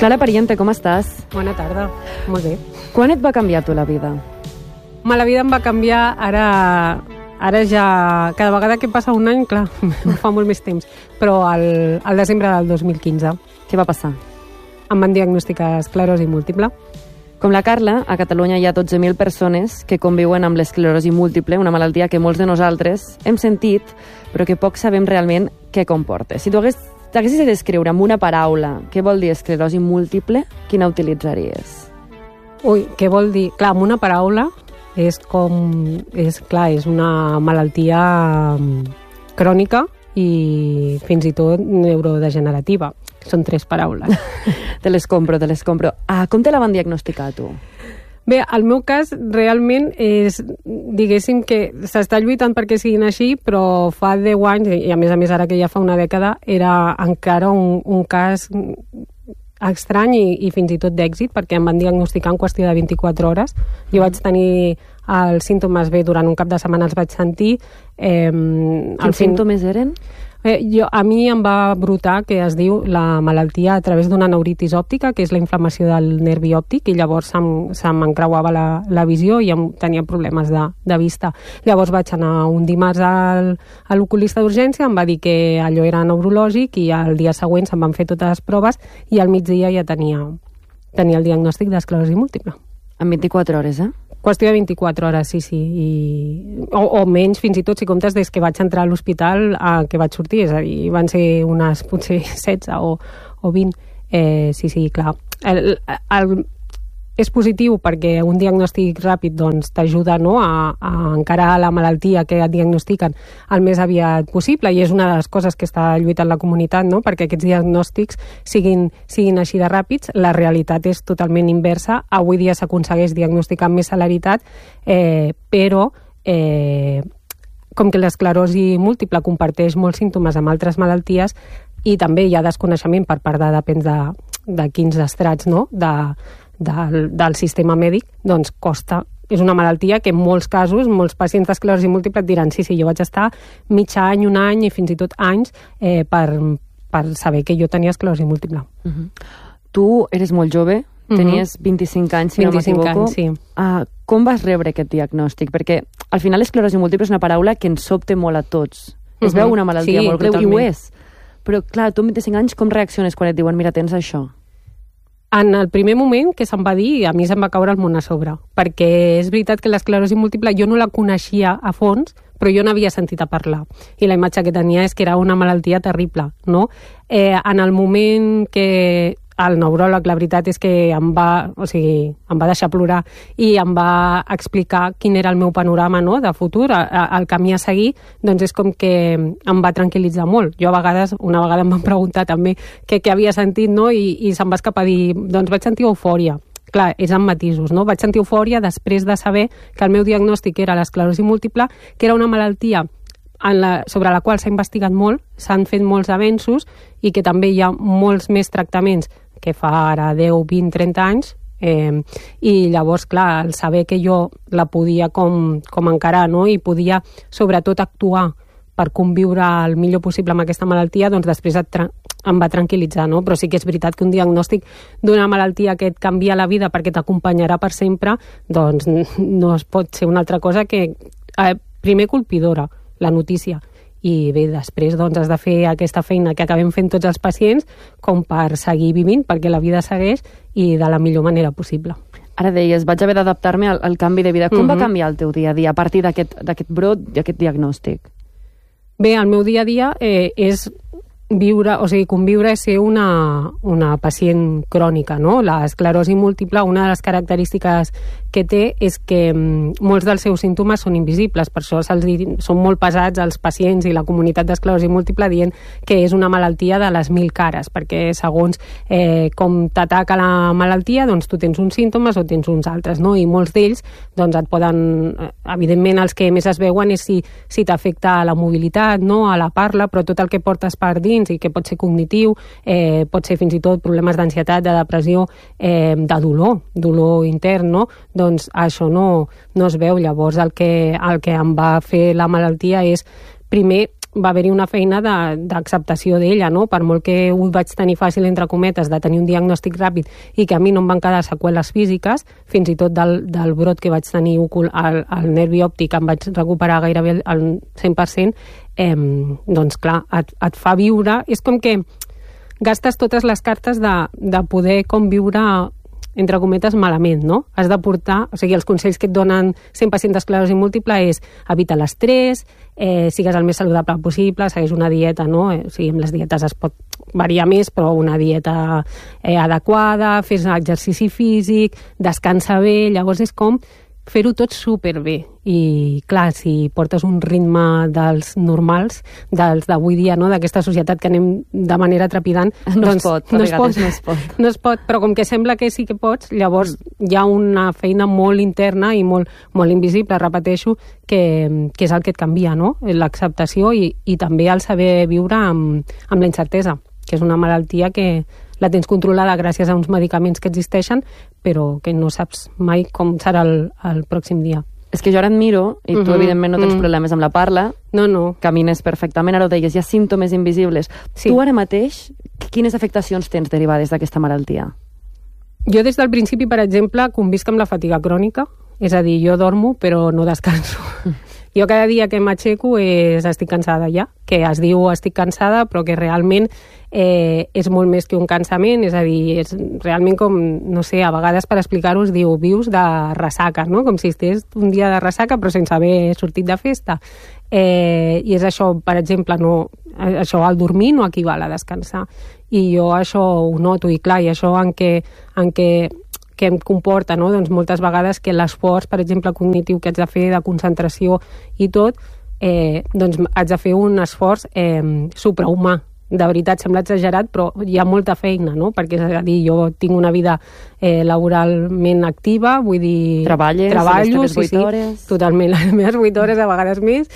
Clara Pariente, com estàs? Bona tarda, molt bé. Quan et va canviar tu la vida? La vida em va canviar ara ja... Cada vegada que passa un any, clar, fa molt més temps, però al desembre del 2015. Què va passar? Em van diagnosticar esclerosi múltiple. Com la Carla, a Catalunya hi ha 12.000 persones que conviuen amb l'esclerosi múltiple, una malaltia que molts de nosaltres hem sentit, però que poc sabem realment què comporta. Si tu t'haguessis de descriure amb una paraula què vol dir esclerosi múltiple, quina utilitzaries? Ui, què vol dir? Clar, amb una paraula és una malaltia crònica i fins i tot neurodegenerativa. Són 3 paraules. Te les compro. Com te la van diagnosticar, tu? Bé, el meu cas realment és, diguéssim que s'està lluitant perquè siguin així, però fa 10 anys, i a més ara que ja fa una dècada, era encara un cas estrany i fins i tot d'èxit, perquè em van diagnosticar en qüestió de 24 hores. Jo vaig tenir els símptomes bé, durant un cap de setmana els vaig sentir. Quins símptomes eren? A mi em va brotar, que es diu la malaltia a través d'una neuritis òptica, que és la inflamació del nervi òptic, i llavors se m'encreuava la visió i tenia problemes de vista. Llavors vaig anar un dimarts a l'oculista d'urgència, em va dir que allò era neurològic i el dia següent se'm van fer totes les proves i al migdia ja tenia el diagnòstic d'esclerosi múltiple. En 24 hores, eh? Qüestió de 24 hores, sí. O menys, fins i tot, si comptes des que vaig entrar a l'hospital que vaig sortir, és a dir, van ser unes potser 16 o 20. Sí, clar. És positiu perquè un diagnòstic ràpid doncs, t'ajuda, no, a encarar la malaltia que et diagnostiquen el més aviat possible, i és una de les coses que està lluitant la comunitat, no? Perquè aquests diagnòstics siguin així de ràpids. La realitat és totalment inversa. Avui dia s'aconsegueix diagnosticar amb més celeritat, però com que l'esclerosi múltiple comparteix molts símptomes amb altres malalties i també hi ha desconeixement per part depèn de quins estrats, no?, del sistema mèdic, doncs costa. És una malaltia que en molts casos, molts pacients d'esclerosi múltiple et diran sí, jo vaig estar mig any, un any i fins i tot anys per saber que jo tenia esclerosi múltiple. Tu eres molt jove, tenies 25 anys, si no m'equivoco. Sí. Com vas rebre aquest diagnòstic? Perquè al final l'esclerosi múltiple és una paraula que ens sobta molt a tots. Es veu una malaltia molt greu, i ho és. Però clar, tu amb 25 anys com reacciones quan et diuen mira, tens això? En el primer moment que se'm va dir, a mi se'm va caure el món a sobre, perquè és veritat que l'esclerosi múltiple jo no la coneixia a fons, però jo n'havia sentit a parlar. I la imatge que tenia és que era una malaltia terrible, no? En el moment que el neuròleg, la veritat és que em va deixar plorar i em va explicar quin era el meu panorama, no?, de futur, el camí a seguir, doncs és com que em va tranquil·litzar molt. Jo una vegada em van preguntar també què havia sentit, no?, i se'm va escapar a dir, doncs vaig sentir eufòria. Clar, és amb matisos, no? Vaig sentir eufòria després de saber que el meu diagnòstic era l'esclerosi múltiple, que era una malaltia sobre la qual s'ha investigat molt, s'han fet molts avenços i que també hi ha molts més tractaments que fa ara 10, 20, 30 anys, i llavors, clar, el saber que jo la podia com encarar, no?, i podia sobretot actuar per conviure el millor possible amb aquesta malaltia, doncs després em va tranquil·litzar, no? Però sí que és veritat que un diagnòstic d'una malaltia que et canvia la vida perquè t'acompanyarà per sempre, doncs no es pot ser una altra cosa que primer colpidora, la notícia, i bé, després doncs has de fer aquesta feina que acabem fent tots els pacients com per seguir vivint, perquè la vida segueix i de la millor manera possible. Ara deies, vaig haver d'adaptar-me al canvi de vida. Com va canviar el teu dia a dia a partir d'aquest brot i aquest diagnòstic? Bé, el meu dia a dia és conviure és ser una pacient crònica, no? L'esclerosi múltiple, una de les característiques que té és que molts dels seus símptomes són invisibles, per això són molt pesats els pacients i la comunitat d'esclerosi múltiple dient que és una malaltia de les 1000 cares, perquè segons com t'ataca la malaltia, doncs tu tens uns símptomes o tens uns altres, no? I molts d'ells doncs et poden, evidentment els que més es veuen és si t'afecta a la mobilitat, no? A la parla, però tot el que portes per dins i que pot ser cognitiu, pot ser fins i tot problemes d'ansietat, de depressió, de dolor intern, no? Doncs això no es veu. Llavors el que em va fer la malaltia és primer va haver-hi una feina d'acceptació d'ella, no? Per molt que ho vaig tenir fàcil, entre cometes, de tenir un diagnòstic ràpid i que a mi no em van quedar seqüeles físiques, fins i tot del brot que vaig tenir al nervi òptic em vaig recuperar gairebé al 100%, doncs clar, et fa viure... És com que gastes totes les cartes de poder conviure entre cometes, malament, no? Has de portar... O sigui, els consells que et donen 100% d'esclerosi múltiple és evita l'estrès, sigues el més saludable possible, segueix una dieta, no? O sigui, amb les dietes es pot variar més, però una dieta adequada, fes exercici físic, descansa bé, llavors és com fer-ho tot superbé. I, clar, si portes un ritme dels normals, dels d'avui dia, no?, d'aquesta societat que anem de manera trepidant, no es pot, però com que sembla que sí que pots, llavors hi ha una feina molt interna i molt, molt invisible, repeteixo, que és el que et canvia, no?, l'acceptació i també el saber viure amb la incertesa, que és una malaltia que la tens controlada gràcies a uns medicaments que existeixen, però que no saps mai com serà el pròxim dia. És que jo ara et miro, i tu evidentment no tens problemes amb la parla, no. Camines perfectament, ara ho deies, hi ha símptomes invisibles. Sí. Tu ara mateix, quines afectacions tens derivades d'aquesta malaltia? Jo des del principi, per exemple, convisc amb la fatiga crònica, és a dir, jo dormo però no descanso. Jo cada dia que m'aixeco estic cansada ja, que es diu estic cansada, però que realment és molt més que un cansament, és a dir, és realment com, no sé, a vegades per explicar-ho es diu vius de ressaca, no? Com si estigués un dia de ressaca però sense haver sortit de festa. I és això, per exemple, això al dormir no equival a descansar. I jo això ho noto, i clar, i això en què em comporta, no? Doncs moltes vegades que l'esforç, per exemple, cognitiu que haig de fer de concentració i tot, doncs haig de fer un esforç suprahumà. De veritat, sembla exagerat, però hi ha molta feina, no? Perquè, és a dir, jo tinc una vida laboralment activa, vull dir... Treballo, les 8 hores... Totalment, les meves 8 hores, a vegades més,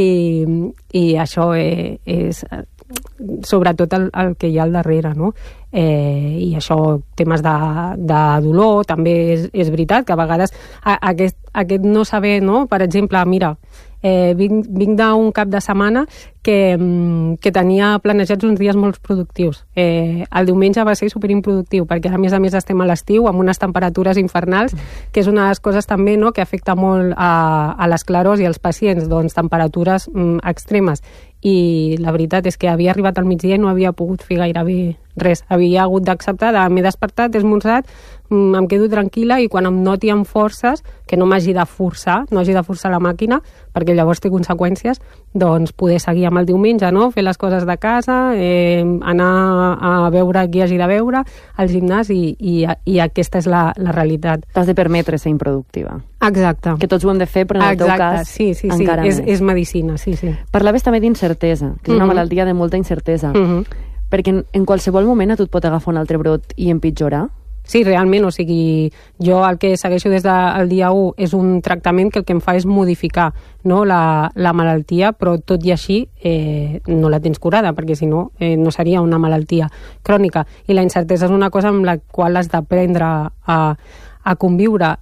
i això és sobretot el que hi ha al darrere, no? I això, temes de dolor, també és veritat que a vegades aquest no saber, no? Per exemple, mira, vinc d'un cap de setmana que tenia planejats uns dies molt productius. El diumenge va ser superimproductiu, perquè a més estem a l'estiu amb unes temperatures infernals, que és una de les coses també, no?, que afecta molt a l'esclerosi als pacients, doncs temperatures extremes. I la veritat és que havia arribat al migdia i no havia pogut fer gairebé res. Havia hagut d'acceptar, m'he despertat, he esmorzat, em quedo tranquil·la i quan em noti amb forces, que no m'hagi de forçar, la màquina, perquè llavors té conseqüències, doncs poder seguir amb el diumenge, no? Fer les coses de casa, anar a veure qui hagi de veure, al gimnàs, i aquesta és la realitat. T'has de permetre ser improductiva. Exacte. Que tots ho hem de fer, però en el teu cas encara més. És medicina, sí. Parlaves també d'incertesa, que és una malaltia de molta incertesa. Perquè en qualsevol moment a tu et pot agafar un altre brot i empitjorar? Sí, realment, o sigui, jo el que segueixo des del dia 1 és un tractament que el que em fa és modificar, no, la malaltia, però tot i així no la tens curada, perquè si no, no seria una malaltia crònica. I la incertesa és una cosa amb la qual has d'aprendre a conviure.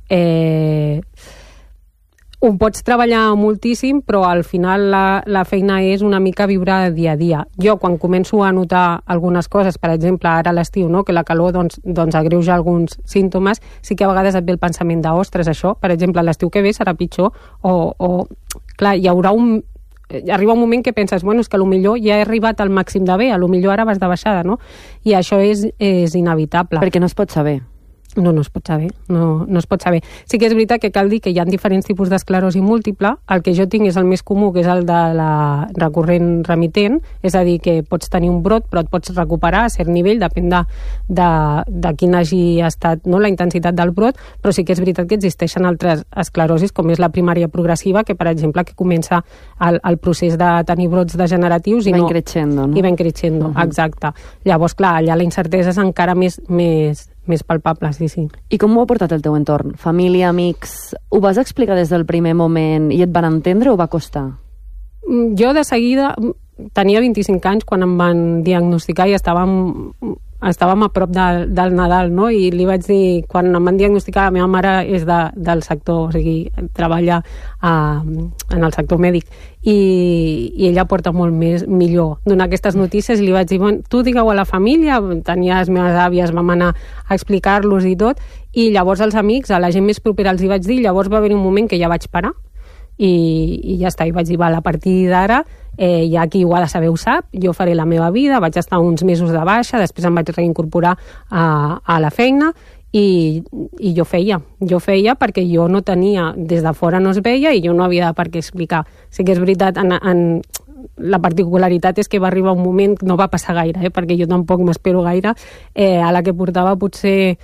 Ho pots treballar moltíssim, però al final la feina és una mica viure dia a dia. Jo, quan començo a notar algunes coses, per exemple, ara a l'estiu, no?, que la calor doncs agreuja alguns símptomes, sí que a vegades et ve el pensament de, ostres, això, per exemple, l'estiu que ve serà pitjor, o clar, hi haurà arriba un moment que penses, bueno, és que potser ja he arribat al màxim de bé, potser ara vas de baixada, no? I això és inevitable. Perquè no es pot saber. No es pot saber, no es pot saber. Sí que és veritat que cal dir que hi ha diferents tipus d'esclerosi múltiple. El que jo tinc és el més comú, que és el de la recurrent remitent, és a dir, que pots tenir un brot però et pots recuperar a cert nivell, depèn de quin hagi estat, no, la intensitat del brot, però sí que és veritat que existeixen altres esclerosis, com és la primària progressiva, que per exemple que comença el procés de tenir brots degeneratius i va creixendo, no? I va creixendo, exacte. Llavors, clar, allà la incertesa és encara més palpable, sí. I com ho ha portat el teu entorn? Família, amics? Ho vas explicar des del primer moment i et van entendre o va costar? Jo de seguida tenia 25 anys quan em van diagnosticar i estava estàvem a prop del Nadal, no? I li vaig dir, quan em van diagnosticar, la meva mare és del sector, o sigui, treballa en el sector mèdic, i ella porta molt millor donar aquestes notícies, i li vaig dir, bueno, tu digueu a la família, tenia les meves àvies, vam anar a explicar-los i tot, i llavors als amics, a la gent més propera els hi vaig dir, llavors va haver un moment que ja vaig parar, i ja està, i vaig dir, val, a partir d'ara ja qui ho ha de saber ho sap, jo faré la meva vida, vaig estar uns mesos de baixa, després em vaig reincorporar a la feina, i jo feia perquè jo no tenia, des de fora no es veia i jo no havia de per què explicar. Sí que és veritat, la particularitat és que va arribar un moment, no va passar gaire, perquè jo tampoc m'espero gaire, a la que portava potser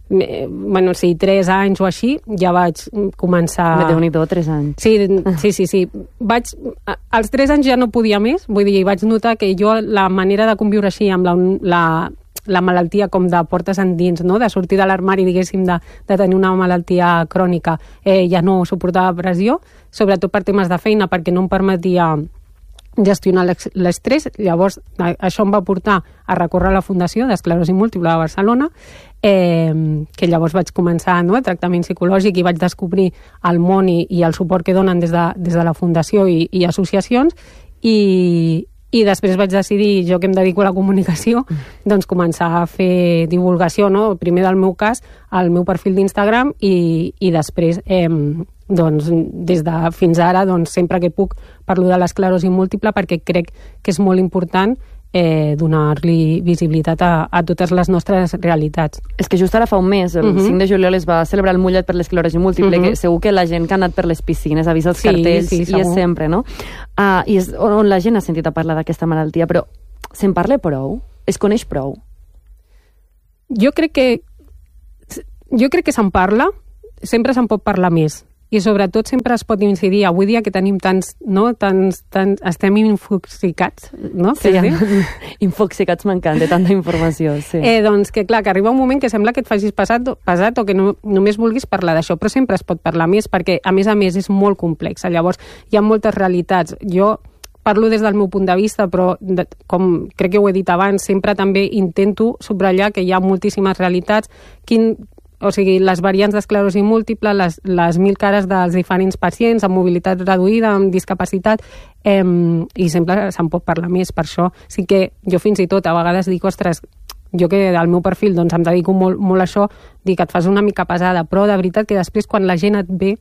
3 anys o així, ja vaig començar... Déu-n'hi-do, 3 anys. Sí. Als 3 anys ja no podia més, vull dir, vaig notar que jo la manera de conviure així amb la malaltia com de portes endins, no? De sortir de l'armari, diguéssim, de tenir una malaltia crònica, ja no suportava pressió, sobretot per temes de feina, perquè no em permetia gestionar l'estrès. Llavors això em va portar a recórrer a la Fundació d'Esclerosi Múltiple de Barcelona, que llavors vaig començar, no?, el tractament psicològic, i vaig descobrir el món i el suport que donen des de la Fundació i associacions, i després vaig decidir, jo que em dedico a la comunicació, doncs començar a fer divulgació, no?, primer del meu cas, al meu perfil d'Instagram, i després doncs, des de fins ara, doncs, sempre que puc parlo de l'esclerosi múltiple, perquè crec que és molt important donar-li visibilitat a totes les nostres realitats. És que just ara fa un mes, el 5 de juliol, es va celebrar el Mullet per l'esclerosi múltiple, que segur que la gent que ha anat per les piscines ha vist els cartells, i és sempre, no? I és on la gent ha sentit a parlar d'aquesta malaltia, però se'n parla prou? Es coneix prou? Jo crec que se'n parla, sempre se'n pot parlar més. I sobretot sempre es pot incidir, avui dia que tenim tants, estem infoxicats, no? Sí, infoxicats m'encanta, tanta informació, sí. Doncs que clar, que arriba un moment que sembla que et facis pesat o que només vulguis parlar d'això, però sempre es pot parlar més, perquè a més és molt complex. Llavors hi ha moltes realitats. Jo parlo des del meu punt de vista, però com crec que ho he dit abans, sempre també intento subratllar que hi ha moltíssimes realitats, o sigui, les variants d'esclerosi múltiple, les 1000 cares dels diferents pacients amb mobilitat reduïda, amb discapacitat, i sempre se'n pot parlar més. Per això sí que jo fins i tot a vegades dic, ostres, jo que al meu perfil doncs, em dedico molt a això, dic que et fas una mica pesada, però de veritat que després quan la gent et ve,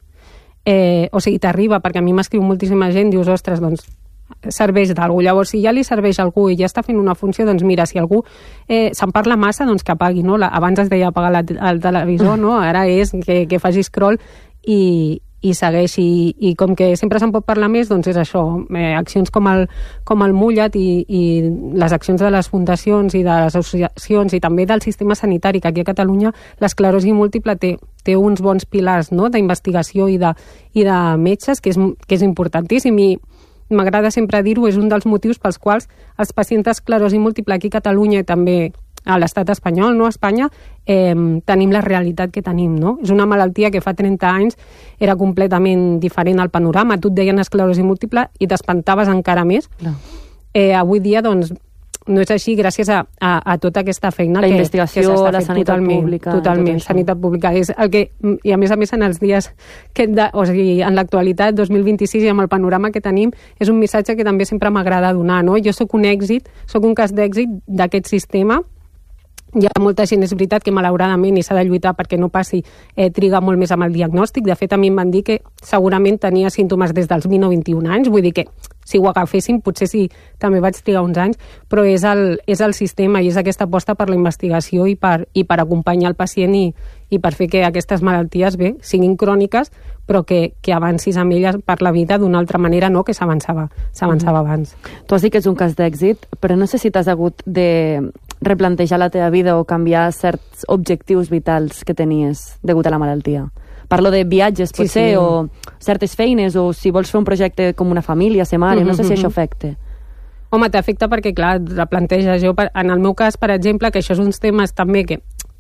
o sigui, t'arriba, perquè a mi m'escriu moltíssima gent, dius, ostres, doncs serveix d'algú. Llavors, si ja li serveix a algú i ja està fent una funció, doncs mira, si algú se'n parla massa, doncs que apagui, no? Abans es deia apagar el televisor, no? Ara és que faci scroll i segueixi. I com que sempre se'n pot parlar més, doncs és això. Accions com el Mullet i les accions de les fundacions i de les associacions i també del sistema sanitari, que aquí a Catalunya l'esclerosi múltiple té uns bons pilars, no?, d'investigació i de metges, que és importantíssim. I m'agrada sempre dir-ho, és un dels motius pels quals els pacients d'esclerosi múltiple aquí a Catalunya i també a l'estat espanyol, no a Espanya, tenim la realitat que tenim, no? És una malaltia que fa 30 anys era completament diferent al panorama. Tu et deien esclerosi múltiple i t'espantaves encara més. No. Avui dia, doncs, no és així gràcies a tota aquesta feina la investigació, la sanitat pública. Totalment, sanitat pública. És el que, i a més en els dies, o sigui, en l'actualitat, 2026, i amb el panorama que tenim, és un missatge que també sempre m'agrada donar, no? Jo sóc un cas d'èxit d'aquest sistema. Hi ha molta gent, és veritat que malauradament, i s'ha de lluitar perquè no passi, triga molt més amb el diagnòstic. De fet, a mi em van dir que segurament tenia símptomes des dels 20 o 21 anys, vull dir que si ho agaféssim, potser sí, també vaig trigar uns anys, però és el sistema i és aquesta aposta per la investigació i per acompanyar el pacient i per fer que aquestes malalties, bé, siguin cròniques, però que avancis amb elles per la vida d'una altra manera, no que s'avançava abans. Tu has dit que és un cas d'èxit, però no sé si t'has hagut de replantejar la teva vida o canviar certs objectius vitals que tenies degut a la malaltia. Parlo de viatges, potser, sí. O certes feines, o si vols fer un projecte com una família, ser mare, no sé si això afecta. Home, t'afecta perquè, clar, replanteja. Jo, en el meu cas, per exemple, que això és uns temes també que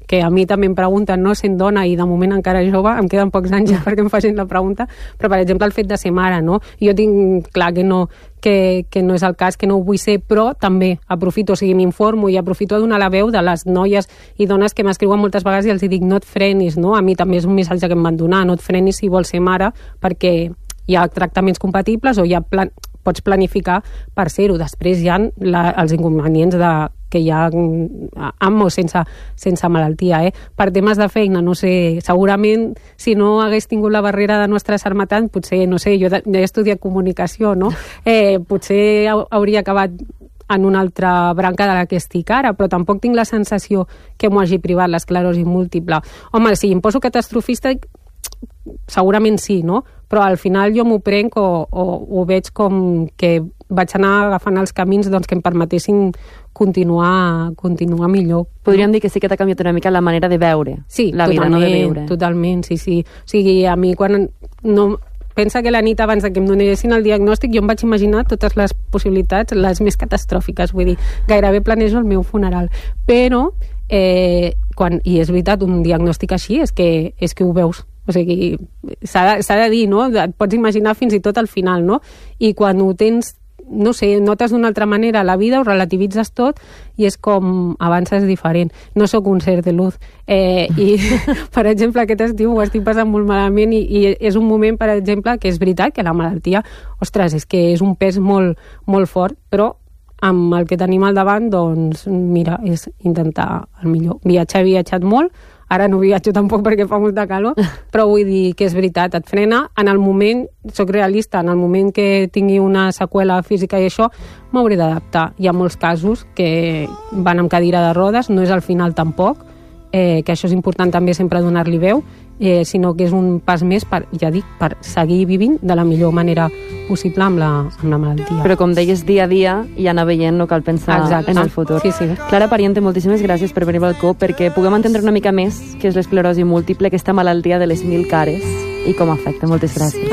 que a mi també em pregunten, no, sent dona i de moment encara jove, em queden pocs anys perquè em facin la pregunta, però per exemple el fet de ser mare, no? Jo tinc clar que no és el cas, que no ho vull ser, però també aprofito, o sigui, m'informo i aprofito a donar la veu de les noies i dones que m'escriuen moltes vegades i els dic, no et frenis, no? A mi també és un missatge que em van donar, no et frenis si vols ser mare, perquè hi ha tractaments compatibles o pots planificar per ser-ho. Després hi ha els inconvenients que hi ha amb o sense malaltia. Per temes de feina, no sé, segurament si no hagués tingut la barrera de no estressar-me tant, potser, no sé, jo he estudiat comunicació, no? Potser hauria acabat en una altra branca de la que estic ara, però tampoc tinc la sensació que m'ho hagi privat l'esclerosi múltiple. Home, si em poso catastrofista, segurament sí, no? Però al final jo m'ho prenc o ho veig com que vaig anar agafant els camins que em permetessin continuar millor. Podríem dir que sí que t'ha canviat una mica la manera de veure la vida, no de viure. Totalment, sí. O sigui, a mi quan pensa que la nit abans que em donessin el diagnòstic jo em vaig imaginar totes les possibilitats, les més catastròfiques, vull dir, gairebé planejo el meu funeral. Però, i és veritat, un diagnòstic així és que ho veus. O sigui, s'ha de dir, no? Et pots imaginar fins i tot al final, no? I quan ho tens, no sé, notes d'una altra manera la vida, ho relativitzes tot i és com avances diferent. No sóc un ser de luz. I, per exemple, aquest estiu ho estic passant molt malament i és un moment, per exemple, que és veritat que la malaltia, ostres, és que és un pes molt, molt fort, però amb el que tenim al davant, doncs, mira, és intentar el millor. He viatjat molt, ara no viatjo tampoc perquè fa molta calor, però vull dir que és veritat, et frena. En el moment, soc realista, en el moment que tingui una seqüela física i això, m'hauré d'adaptar. Hi ha molts casos que van amb cadira de rodes, no és al final tampoc, que això és important també sempre donar-li veu, sinó que és un pas més per seguir vivint de la millor manera possible amb la malaltia. Però com deies, dia a dia i anar veient, no cal pensar en el futur. Sí. Clara Pariente, moltíssimes gràcies per venir al Balcó, perquè puguem entendre una mica més què és l'esclerosi múltiple, aquesta malaltia de les 1000 cares i com afecta. Moltes gràcies.